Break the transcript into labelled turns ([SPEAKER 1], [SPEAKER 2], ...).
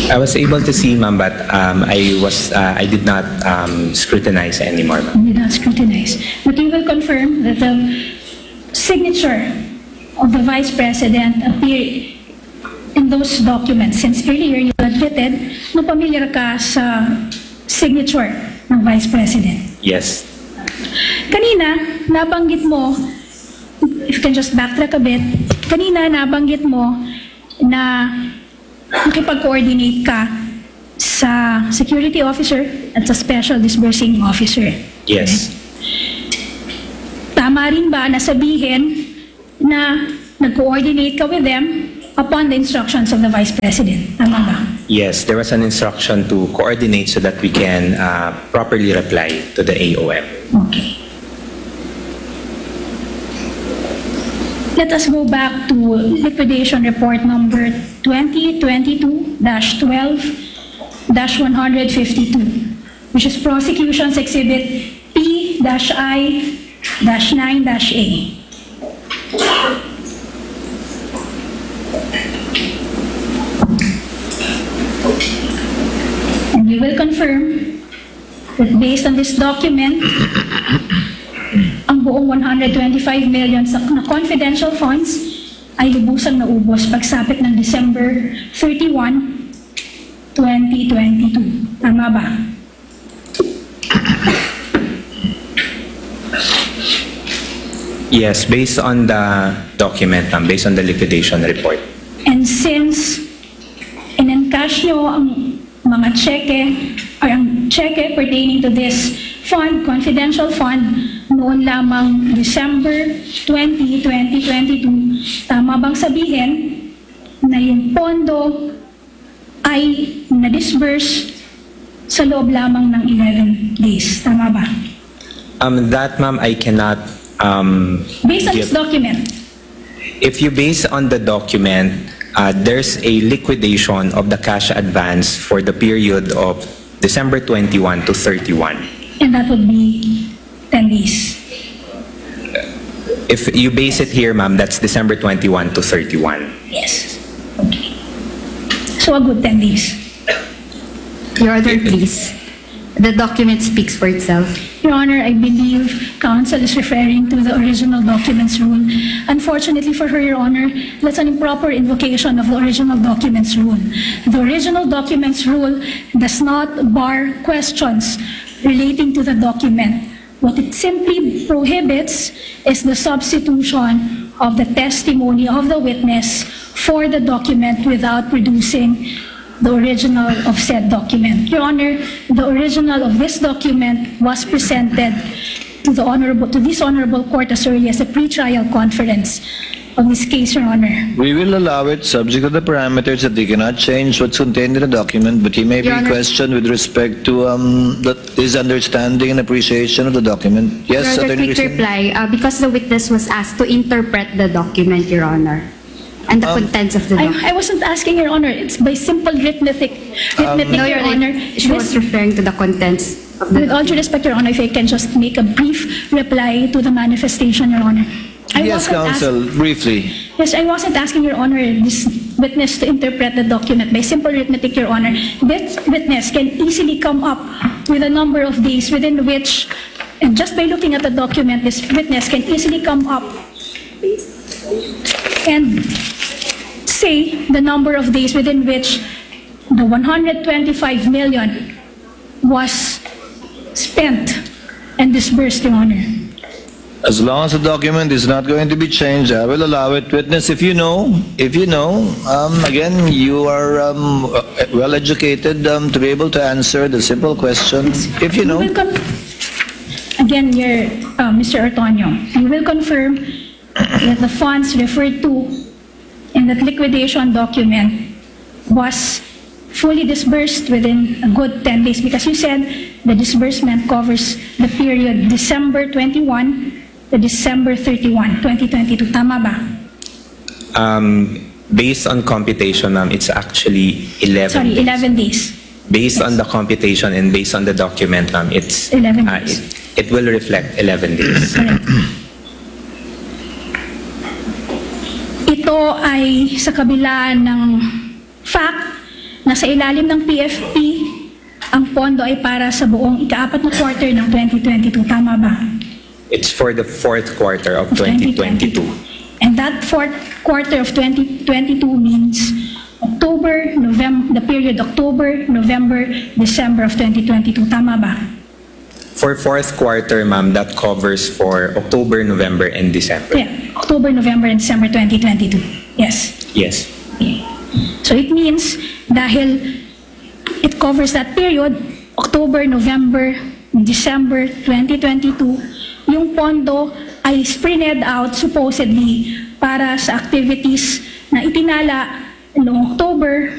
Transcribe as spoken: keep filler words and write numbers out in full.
[SPEAKER 1] I was able to see, ma'am, but um, I was uh, I did not um, scrutinize anymore, ma'am.
[SPEAKER 2] You did not scrutinize. But you will confirm that the signature of the Vice President appear in those documents, since earlier you admitted na familiar ka sa signature ng Vice President.
[SPEAKER 1] Yes.
[SPEAKER 2] Kanina, nabanggit mo, if you can just backtrack a bit, kanina nabanggit mo na nakipag-coordinate ka sa security officer at sa special disbursing officer.
[SPEAKER 1] Yes.
[SPEAKER 2] Tama rin ba na sabihin na nag-coordinate ka with them upon the instructions of the Vice President? Tama ba?
[SPEAKER 1] Yes, there was an instruction to coordinate so that we can uh, properly reply to the A O M.
[SPEAKER 2] Okay. Let us go back to liquidation report number twenty twenty-two dash twelve dash one fifty-two, which is prosecution's exhibit P I nine A. And you will confirm that based on this document, ang buong one hundred twenty-five million sa na confidential funds ay lubusang naubos pagsapit ng December thirty-first, twenty twenty-two. Tama ba?
[SPEAKER 1] Yes, based on the document, um, based on the liquidation report.
[SPEAKER 2] And since in-encash nyo ang mga cheque or ang cheque pertaining to this fund, confidential fund, noon lamang December twentieth, twenty twenty-two, tama bang sabihin na yung pondo ay na-disburse sa loob lamang ng eleven days? Tama ba?
[SPEAKER 1] Um, that, ma'am, I cannot um,
[SPEAKER 2] Based on
[SPEAKER 1] give-
[SPEAKER 2] this document,
[SPEAKER 1] If you base on the document, uh, there's a liquidation of the cash advance for the period of December twenty-first to thirty-first.
[SPEAKER 2] and that would be ten days.
[SPEAKER 1] If you base it here, ma'am, that's December twenty-first to thirty-first.
[SPEAKER 2] Yes. Okay. So a good ten days.
[SPEAKER 3] Your Honor, please. The document speaks for itself.
[SPEAKER 2] Your Honor, I believe counsel is referring to the original documents rule. Unfortunately for her, Your Honor, that's an improper invocation of the original documents rule. The original documents rule does not bar questions relating to the document. What it simply prohibits is the substitution of the testimony of the witness for the document without producing the original of said document. Your Honor, the original of this document was presented to the honorable, to this honorable court as early as a pre-trial conference of this case, Your Honor.
[SPEAKER 4] We will allow it subject to the parameters that they cannot change what's contained in the document, but he may be
[SPEAKER 3] Your Honor.
[SPEAKER 4] questioned with respect to um, the, his understanding and appreciation of the document. Yes,
[SPEAKER 3] Your Honor,
[SPEAKER 4] Attorney
[SPEAKER 3] quick
[SPEAKER 4] Christine?
[SPEAKER 3] reply. Uh, because the witness was asked to interpret the document, Your Honor, and the
[SPEAKER 4] Um,
[SPEAKER 3] contents of the document.
[SPEAKER 2] I, I wasn't asking, Your Honor. It's by simple arithmetic, arithmetic,
[SPEAKER 3] No,
[SPEAKER 2] Your
[SPEAKER 3] Your
[SPEAKER 2] Honor.
[SPEAKER 3] Honor, she was
[SPEAKER 2] This-
[SPEAKER 3] referring to the contents of the
[SPEAKER 2] With all due
[SPEAKER 3] document.
[SPEAKER 2] respect, Your Honor, if I can just make a brief reply to the manifestation, Your Honor. I
[SPEAKER 4] Yes,
[SPEAKER 2] wasn't ask-
[SPEAKER 4] counsel, briefly.
[SPEAKER 2] Yes, I wasn't asking, Your Honor, this witness to interpret the document by simple arithmetic, Your Honor. This witness can easily come up with a number of days within which, and just by looking at the document, this witness can easily come up and say the number of days within which the one hundred twenty-five million was spent and disbursed, Your Honor.
[SPEAKER 4] As long as the document is not going to be changed, I will allow it. Witness, if you know, if you know, um, again, you are um, well educated um, to be able to answer the simple question. If you know.
[SPEAKER 2] will con- Again, your, uh, Mister Ortonio, you will confirm that the funds referred to in that liquidation document was fully disbursed within a good ten days, because you said the disbursement covers the period December twenty-first to December thirty-first, twenty twenty-two. Tama ba?
[SPEAKER 1] Um, based on computation, ma'am, it's actually eleven
[SPEAKER 2] Sorry,
[SPEAKER 1] days.
[SPEAKER 2] eleven days.
[SPEAKER 1] Based on the computation and based on the document, ma'am, it's
[SPEAKER 2] eleven
[SPEAKER 1] uh,
[SPEAKER 2] days.
[SPEAKER 1] it, it will reflect eleven days.
[SPEAKER 2] Correct. Ito ay sa kabila ng fact na sa ilalim ng P F P, ang pondo ay para sa buong ikaapat na quarter ng twenty twenty-two. Tama ba?
[SPEAKER 1] It's for the fourth quarter of twenty twenty-two.
[SPEAKER 2] And that fourth quarter of twenty twenty-two means October, November, the period October, November, December of twenty twenty-two. Tama ba?
[SPEAKER 1] For fourth quarter, ma'am, that covers for October, November, and December.
[SPEAKER 2] Yeah, October, November, and December twenty twenty-two. Yes.
[SPEAKER 1] Yes.
[SPEAKER 2] Okay. So it means dahil it covers that period, October, November, December twenty twenty-two, yung pondo ay spread out supposedly para sa activities na itinala noong October,